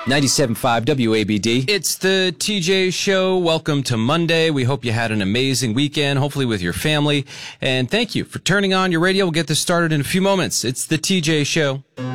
97.5 WABD. It's the TJ Show. Welcome to Monday. We hope you had an amazing weekend, hopefully with your family. And thank you for turning on your radio. We'll get this started in a few moments. It's the TJ Show.